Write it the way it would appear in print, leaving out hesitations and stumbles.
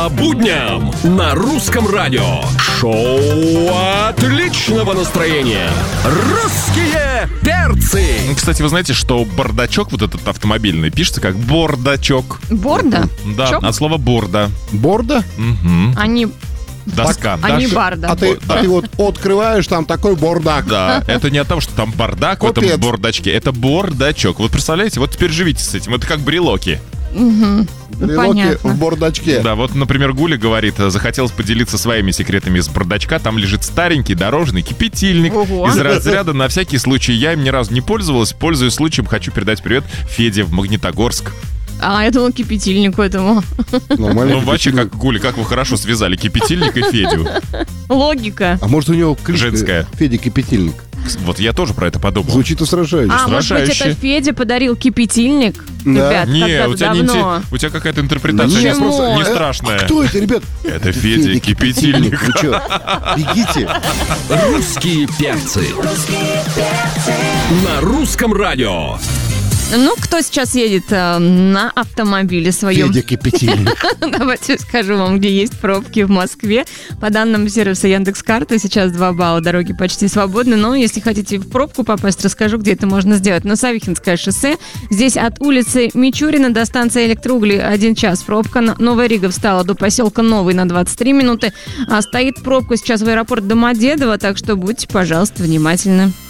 По будням на Русском радио. Шоу отличного настроения. Русские перцы. Кстати, вы знаете, что бардачок вот этот автомобильный пишется как бордачок. Борда? Да, Чок? от слова борда. Борда? Они... Доска. А не барда. А ты вот открываешь, там такой бардак. Да, это не от того, что там бардак в этом Капец. бардачке. Это бардачок. Вот представляете, вот теперь живите с этим. Это как брелоки. Брелоки Понятно. в бардачке. Да, вот, например, Гуля говорит, захотелось поделиться своими секретами из бардачка. Там лежит старенький дорожный кипятильник. Ого. Из разряда на всякий случай. Я им ни разу не пользовалась. Пользуясь случаем, хочу передать привет Феде в Магнитогорск. А, я думала, кипятильнику этому. Нормально. Ну, вообще, как Гуля, как вы хорошо связали кипятильник и Федю. Логика. А может, у него кличка Женская. Федя Кипятильник? Вот я тоже про это подумал. Звучит устрашающе. А, может быть, устрашающе. это Федя подарил кипятильник? Да. Ребят, Не, когда-то у тебя, давно. у тебя какая-то интерпретация Нет, просто- не страшная. Кто это, ребят? Это Федя Кипятильник. Вы что, бегите. Русские перцы. На Русском радио. Ну, кто сейчас едет на автомобиле своем? Федя Кипятильник. Давайте скажу вам, где есть пробки в Москве. По данным сервиса Яндекс.Карты, сейчас 2 балла, дороги почти свободны. Но если хотите в пробку попасть, расскажу, где это можно сделать. На Савихинское шоссе. Здесь от улицы Мичурина до станции Электроугли 1 час пробка. Новая Рига встала до поселка Новый на 23 минуты. А стоит пробка сейчас в аэропорт Домодедово, так что будьте, пожалуйста, внимательны.